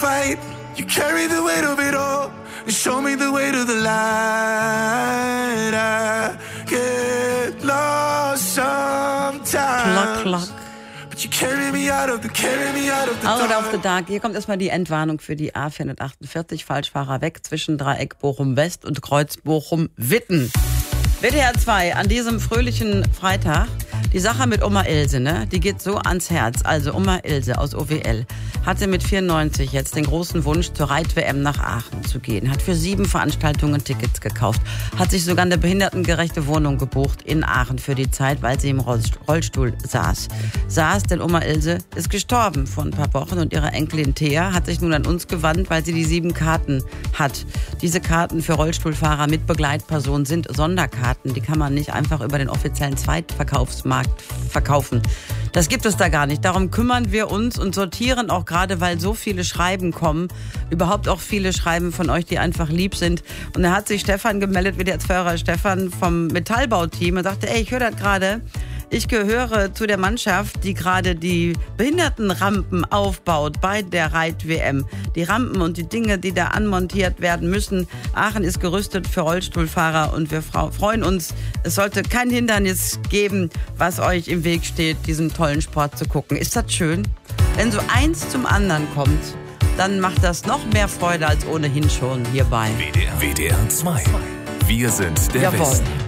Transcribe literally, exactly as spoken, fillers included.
fight. You carry the weight of it all. And show me the way to the light. I get lost sometimes. Klock, klock. But you carry me out of the, carry me out of the Out dark. of the dark. Hier kommt erstmal die Entwarnung für die A vierhundertachtundvierzig. Falschfahrer weg zwischen Dreieck Bochum-West und Kreuz Bochum-Witten. W D R zwei an diesem fröhlichen Freitag. Die Sache mit Oma Ilse, ne? Die geht so ans Herz. Also Oma Ilse aus O W L hatte mit vierundneunzig jetzt den großen Wunsch, zur Reit-W M nach Aachen zu gehen. Hat für sieben Veranstaltungen Tickets gekauft. Hat sich sogar eine behindertengerechte Wohnung gebucht in Aachen für die Zeit, weil sie im Rollstuhl saß. Saß, denn Oma Ilse ist gestorben vor ein paar Wochen und ihre Enkelin Thea hat sich nun an uns gewandt, weil sie die sieben Karten hat. Diese Karten für Rollstuhlfahrer mit Begleitperson sind Sonderkarten. Die kann man nicht einfach über den offiziellen Zweitverkaufsmarkt verkaufen. Das gibt es da gar nicht. Darum kümmern wir uns und sortieren auch gerade, weil so viele Schreiben kommen. Überhaupt auch viele Schreiben von euch, die einfach lieb sind. Und da hat sich Stefan gemeldet, wie der Pfarrer Stefan vom Metallbauteam. Er sagte, ey, ich höre das gerade. Ich gehöre zu der Mannschaft, die gerade die Behindertenrampen aufbaut bei der Reit-W M. Die Rampen und die Dinge, die da anmontiert werden müssen. Aachen ist gerüstet für Rollstuhlfahrer und wir freuen uns. Es sollte kein Hindernis geben, was euch im Weg steht, diesen tollen Sport zu gucken. Ist das schön? Wenn so eins zum anderen kommt, dann macht das noch mehr Freude als ohnehin schon hierbei. W D R zwei. Wir sind der Jawohl. Westen.